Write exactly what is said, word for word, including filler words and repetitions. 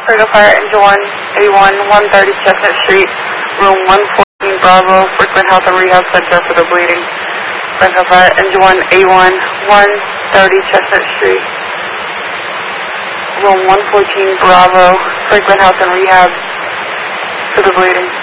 Critical Fire, Engine one, A one, one thirty Chestnut Street, room one fourteen Bravo, Franklin Health and Rehab Center for the bleeding. Critical Fire, Engine one, A one, one thirty Chestnut Street, room one fourteen Bravo, Franklin Health and Rehab for the bleeding.